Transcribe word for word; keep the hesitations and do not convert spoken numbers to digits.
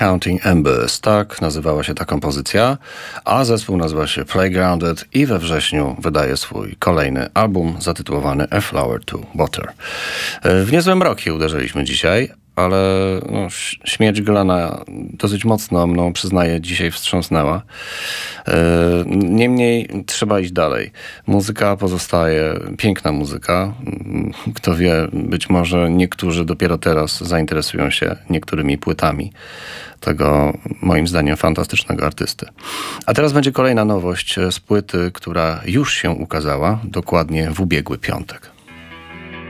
Counting Embers, tak nazywała się ta kompozycja, a zespół nazywa się Playgrounded i we wrześniu wydaje swój kolejny album zatytułowany A Flower to Water. W niezłe mroki uderzyliśmy dzisiaj, ale no, śmierć Glena dosyć mocno mną, przyznaję, dzisiaj wstrząsnęła. Niemniej trzeba iść dalej. Muzyka pozostaje, piękna muzyka. Kto wie, być może niektórzy dopiero teraz zainteresują się niektórymi płytami tego, moim zdaniem, fantastycznego artysty. A teraz będzie kolejna nowość z płyty, która już się ukazała, dokładnie w ubiegły piątek.